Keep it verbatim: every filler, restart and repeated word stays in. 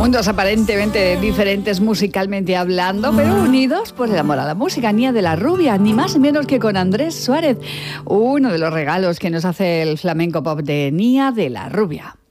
Mundos aparentemente diferentes musicalmente hablando, pero unidos por el amor a la música. Nia de la Rubia, ni más ni menos que con Andrés Suárez. Uno de los regalos que nos hace el flamenco pop de Nia de la Rubia.